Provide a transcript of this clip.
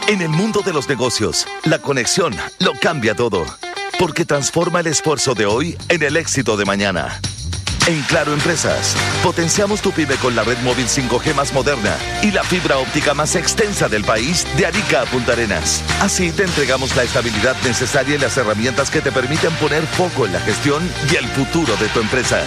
En el mundo de los negocios, la conexión lo cambia todo, porque transforma el esfuerzo de hoy en el éxito de mañana. En Claro Empresas, potenciamos tu pyme con la red móvil 5G más moderna y la fibra óptica más extensa del país, de Arica a Punta Arenas. Así te entregamos la estabilidad necesaria y las herramientas que te permiten poner foco en la gestión y el futuro de tu empresa.